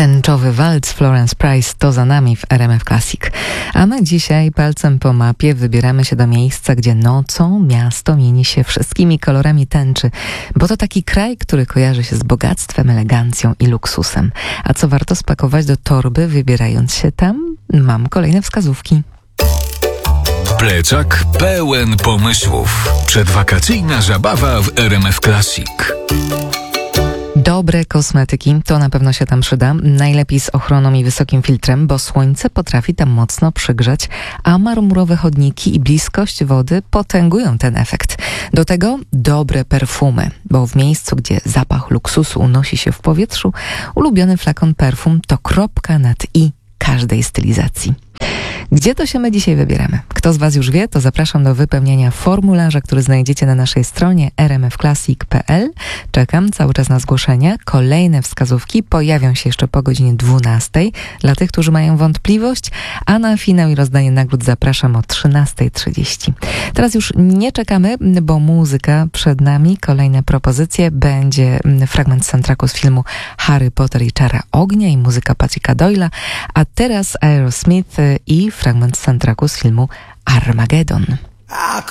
Tęczowy walc Florence Price to za nami w RMF Classic. A my dzisiaj palcem po mapie wybieramy się do miejsca, gdzie nocą miasto mieni się wszystkimi kolorami tęczy, bo to taki kraj, który kojarzy się z bogactwem, elegancją i luksusem. A co warto spakować do torby, wybierając się tam? Mam kolejne wskazówki. Plecak pełen pomysłów. Przedwakacyjna zabawa w RMF Classic. Dobre kosmetyki, to na pewno się tam przyda. Najlepiej z ochroną i wysokim filtrem, bo słońce potrafi tam mocno przygrzać, a marmurowe chodniki i bliskość wody potęgują ten efekt. Do tego dobre perfumy, bo w miejscu, gdzie zapach luksusu unosi się w powietrzu, ulubiony flakon perfum to kropka nad i każdej stylizacji. Gdzie to się my dzisiaj wybieramy? Kto z Was już wie, to zapraszam do wypełnienia formularza, który znajdziecie na naszej stronie rmfclassic.pl. Czekam cały czas na zgłoszenia. Kolejne wskazówki pojawią się jeszcze po godzinie 12 dla tych, którzy mają wątpliwość, a na finał i rozdanie nagród zapraszam o 13:30. Teraz już nie czekamy, bo muzyka przed nami. Kolejne propozycje. Będzie fragment soundtracku z filmu Harry Potter i Czara Ognia i muzyka Patricka Doyle'a, a teraz Aerosmith i fragment soundtracku z filmu Armageddon. I